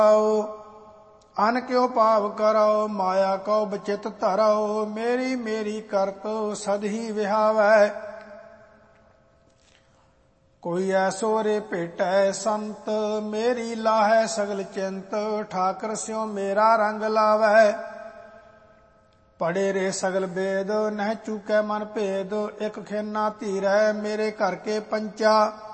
ਅਨ ਕਿਉ ਭਾਵ ਕਰੋ ਮਾਇਆ ਕਉ ਬਚਿਤ ਧਰੋ ਮੇਰੀ ਮੇਰੀ ਕਰਤ ਸਦਹੀ ਵਿਹਾਵੈ ਕੋਈ ਐਸੋ ਰੇ ਭੇਟੈ ਸੰਤ ਮੇਰੀ ਲਾਹੈ ਸਗਲ ਚਿੰਤ ਠਾਕਰ ਸਿਉ ਮੇਰਾ ਰੰਗ ਲਾਵੈ ਪੜੇ ਰੇ ਸਗਲ ਬੇਦ ਨਹਿ ਚੂਕੈ ਮਨ ਭੇਦ ਇਕ ਖੇਨਾ ਧੀਰੈ ਮੇਰੇ ਘਰ ਕੇ ਪੰਚਾ